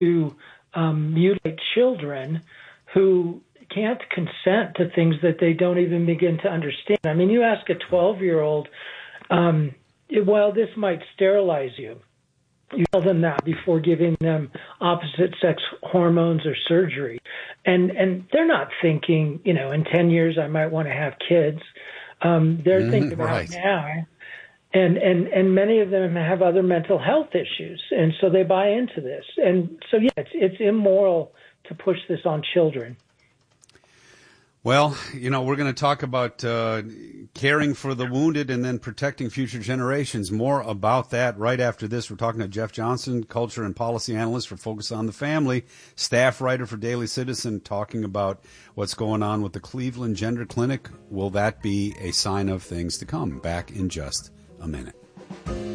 to mutilate children who can't consent to things that they don't even begin to understand. I mean, you ask a 12-year-old, well, this might sterilize you. You tell them that before giving them opposite sex hormones or surgery. And they're not thinking, in 10 years I might want to have kids. They're thinking about it now. And many of them have other mental health issues. And so they buy into this. And so, it's immoral to push this on children. Well, we're going to talk about caring for the wounded and then protecting future generations. More about that right after this. We're talking to Jeff Johnson, culture and policy analyst for Focus on the Family, staff writer for Daily Citizen, talking about what's going on with the Cleveland Gender Clinic. Will that be a sign of things to come? Back in just a minute.